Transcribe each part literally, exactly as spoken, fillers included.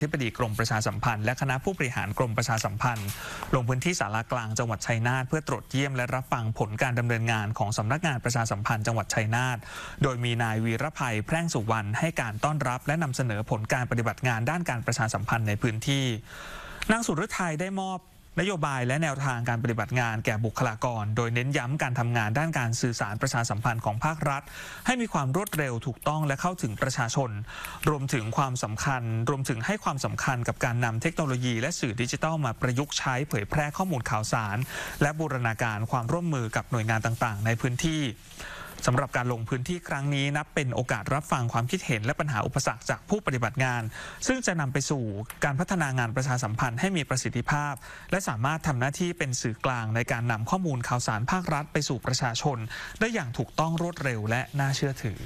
อธิบดีกรมประชาสัมพันธ์และคณะผู้บริหารกรมประชาสัมพันธ์ลงพื้นที่ศาลากลางจังหวัดชัยนาทเพื่อตรวจเยี่ยมและรับฟังผลการดำเนินงานของสำนักงานประชาสัมพันธ์จังหวัดชัยนาทโดยมีนายวีรภัยแพร่งสุวรรณให้การต้อนรับและนำเสนอผลการปฏิบัติงานด้านการประชาสัมพันธ์ในพื้นที่นางสุฤทัยได้มอบนโยบายและแนวทางการปฏิบัติงานแก่บุคลากรโดยเน้นย้ำการทำงานด้านการสื่อสารประชาสัมพันธ์ของภาครัฐให้มีความรวดเร็วถูกต้องและเข้าถึงประชาชนรวมถึงความสำคัญรวมถึงให้ความสำคัญกับการนำเทคโนโลยีและสื่อดิจิทัลมาประยุกต์ใช้เผยแพร่ข้อมูลข่าวสารและบูรณาการความร่วมมือกับหน่วยงานต่างๆในพื้นที่สำหรับการลงพื้นที่ครั้งนี้นับเป็นโอกาสรับฟังความคิดเห็นและปัญหาอุปสรรคจากผู้ปฏิบัติงานซึ่งจะนำไปสู่การพัฒนางานประชาสัมพันธ์ให้มีประสิทธิภาพและสามารถทำหน้าที่เป็นสื่อกลางในการนำข้อมูลข่าวสารภาครัฐไปสู่ประชาชนได้อย่างถูกต้องรวดเร็วและน่าเชื่อถือ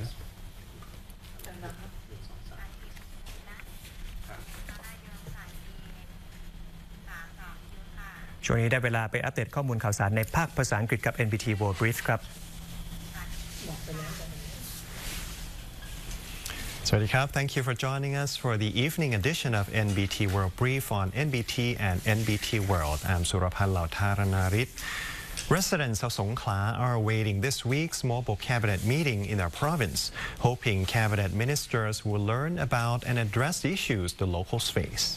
ช่วงนี้ได้เวลาไปอัปเดตข้อมูลข่าวสารในภาคภาษาอังกฤษกับ เอ็น บี ที World Brief ครับสวัสดีครับ Thank you for joining us for the evening edition of เอ็น บี ที World Brief on เอ็น บี ที and เอ็น บี ที World. I'm Surapan Lautharanarit. Residents of Songkhla are awaiting this week's mobile cabinet meeting in their province, hoping cabinet ministers will learn about and address issues the locals face.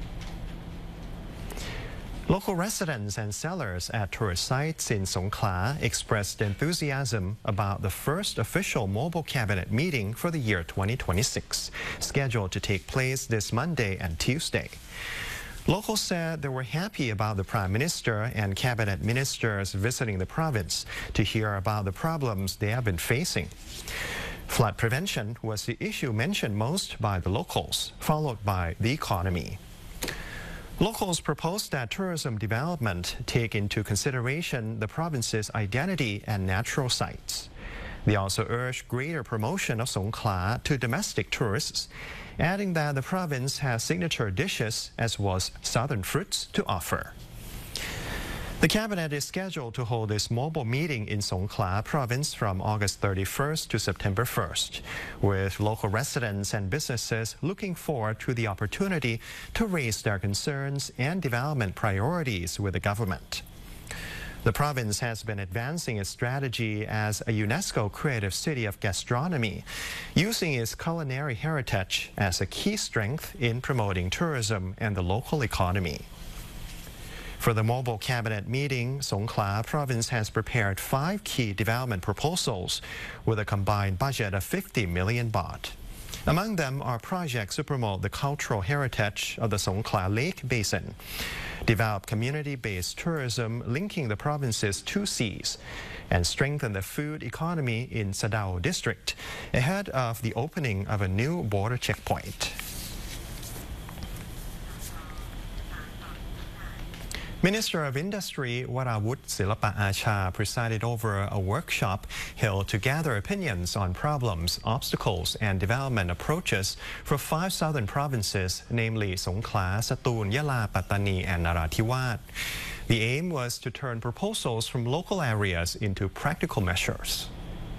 Local residents and sellers at tourist sites in Songkhla expressed enthusiasm about the first official mobile cabinet meeting for the year twenty twenty-six, scheduled to take place this Monday and Tuesday. Locals said they were happy about the Prime Minister and cabinet ministers visiting the province to hear about the problems they have been facing. Flood prevention was the issue mentioned most by the locals, followed by the economy. Locals proposed that tourism development take into consideration the province's identity and natural sites. They also urged greater promotion of Songkhla to domestic tourists, adding that the province has signature dishes as well as southern fruits to offer. The cabinet is scheduled to hold this mobile meeting in Songkhla province from August thirty-first to September first, with local residents and businesses looking forward to the opportunity to raise their concerns and development priorities with the government. The province has been advancing its strategy as a UNESCO Creative City of Gastronomy, using its culinary heritage as a key strength in promoting tourism and the local economy. For the mobile cabinet meeting, Songkhla province has prepared five key development proposals with a combined budget of fifty million baht. Among them are projects to promote the cultural heritage of the Songkhla Lake Basin, develop community-based tourism linking the province's two seas, and strengthen the food economy in Sadao district ahead of the opening of a new border checkpoint. Minister of Industry Warawut Silapa Acha presided over a workshop held to gather opinions on problems, obstacles and development approaches for five southern provinces, namely Songkhla, Satun, Yala, Pattani and Narathiwat. The aim was to turn proposals from local areas into practical measures.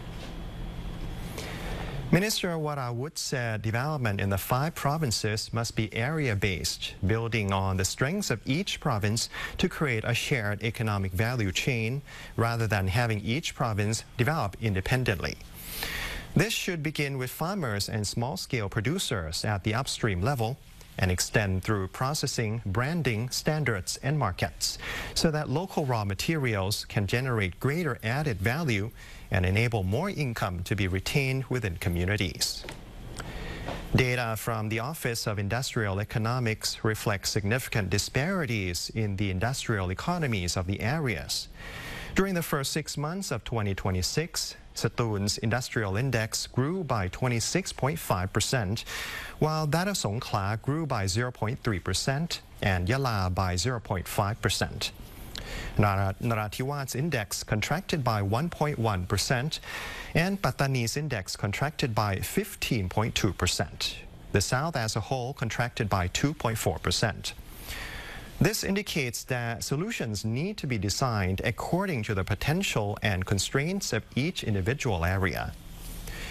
Minister Warawut said development in the five provinces must be area-based, building on the strengths of each province to create a shared economic value chain rather than having each province develop independently. This should begin with farmers and small-scale producers at the upstream level and extend through processing, branding, standards, and markets so that local raw materials can generate greater added value and enable more income to be retained within communities. Data from the Office of Industrial Economics reflects significant disparities in the industrial economies of the areas. During the first six months of twenty twenty-six, Satun's industrial index grew by twenty-six point five percent, while that of Songkhla grew by zero point three percent and Yala by zero point five percent. Narathiwat's index contracted by one point one percent and Pattani's index contracted by fifteen point two percent. The South as a whole contracted by two point four percent. This indicates that solutions need to be designed according to the potential and constraints of each individual area.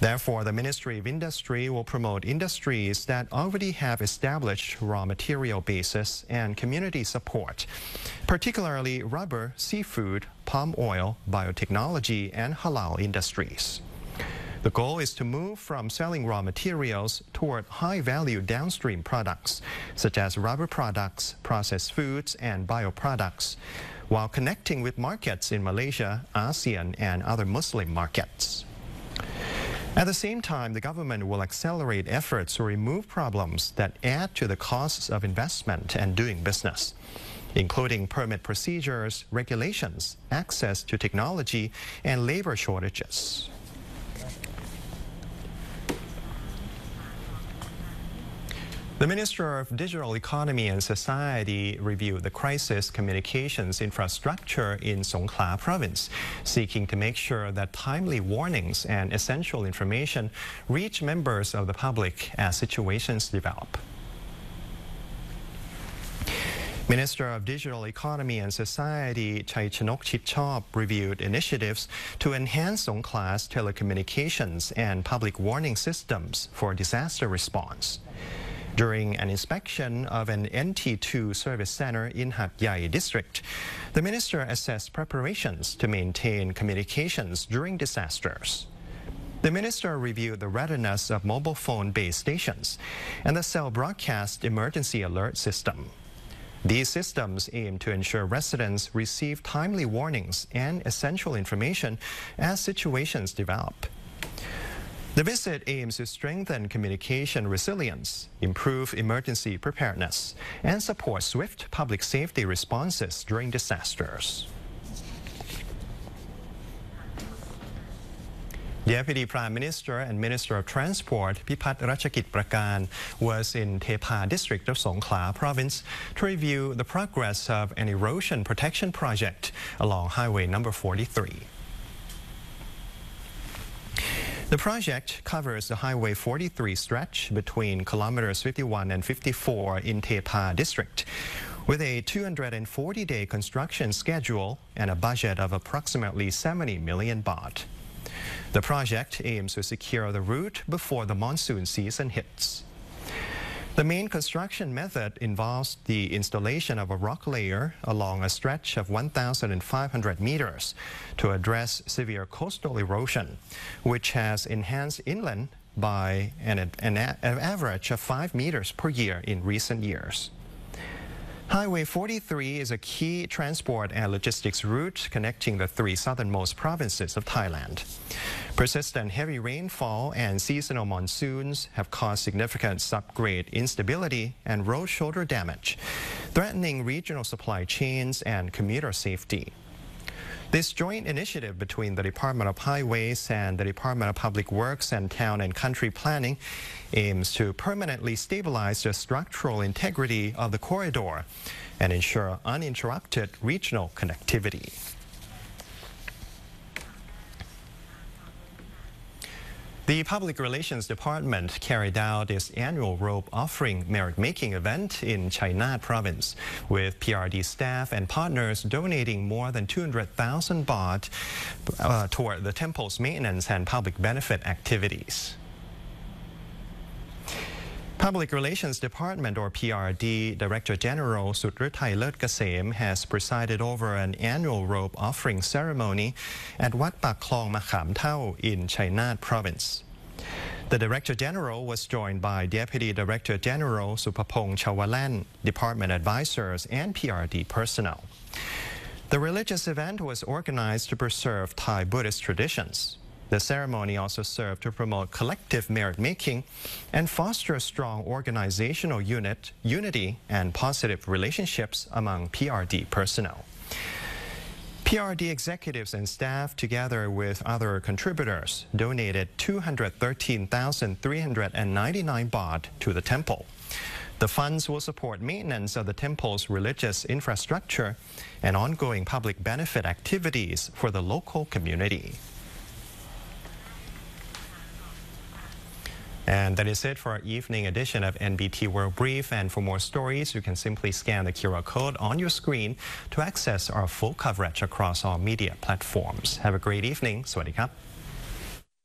Therefore, the Ministry of Industry will promote industries that already have established raw material bases and community support, particularly rubber, seafood, palm oil, biotechnology, and halal industries. The goal is to move from selling raw materials toward high-value downstream products, such as rubber products, processed foods, and bioproducts, while connecting with markets in Malaysia, ASEAN, and other Muslim markets. At the same time, the government will accelerate efforts to remove problems that add to the costs of investment and doing business, including permit procedures, regulations, access to technology, and labor shortages. The Minister of Digital Economy and Society reviewed the crisis communications infrastructure in Songkhla province, seeking to make sure that timely warnings and essential information reach members of the public as situations develop. Minister of Digital Economy and Society Chaychanok Chitchop reviewed initiatives to enhance Songkhla's telecommunications and public warning systems for disaster response. During an inspection of an N T two service center in Hat Yai district, the minister assessed preparations to maintain communications during disasters. The minister reviewed the readiness of mobile phone base stations and the cell broadcast emergency alert system. These systems aim to ensure residents receive timely warnings and essential information as situations develop. The visit aims to strengthen communication resilience, improve emergency preparedness, and support swift public safety responses during disasters. Deputy Prime Minister and Minister of Transport Pipat Ratchakit Prakan was in Tepa district of Songkhla province to review the progress of an erosion protection project along Highway number forty-three. The project covers the Highway forty-three stretch between kilometers fifty-one and fifty-four in Tepa district, with a two hundred forty day construction schedule and a budget of approximately seventy million baht. The project aims to secure the route before the monsoon season hits. The main construction method involves the installation of a rock layer along a stretch of one thousand five hundred meters to address severe coastal erosion, which has enhanced inland by an, an, an average of five meters per year in recent years. Highway forty-three is a key transport and logistics route connecting the three southernmost provinces of Thailand. Persistent heavy rainfall and seasonal monsoons have caused significant subgrade instability and road shoulder damage, threatening regional supply chains and commuter safety. This joint initiative between the Department of Highways and the Department of Public Works and Town and Country Planning aims to permanently stabilize the structural integrity of the corridor and ensure uninterrupted regional connectivity. The Public Relations Department carried out its annual rope offering merit-making event in Chainat province, with P R D staff and partners donating more than two hundred thousand baht uh, toward the temple's maintenance and public benefit activities. Public Relations Department, or P R D, Director General Sudritai Lertkasem has presided over an annual robe offering ceremony at Wat Pak Klong Makham Thau in Chainat province. The Director General was joined by Deputy Director General Supapong Chawalan, Department advisors, and P R D personnel. The religious event was organized to preserve Thai Buddhist traditions. The ceremony also served to promote collective merit-making and foster a strong organizational unit, unity and positive relationships among P R D personnel. P R D executives and staff, together with other contributors, donated two hundred thirteen thousand three hundred ninety-nine baht to the temple. The funds will support maintenance of the temple's religious infrastructure and ongoing public benefit activities for the local community. And that is it for our evening edition of N B T World Brief. And for more stories, you can simply scan the Q R code on your screen to access our full coverage across all media platforms. Have a great evening. Sawasdee krap.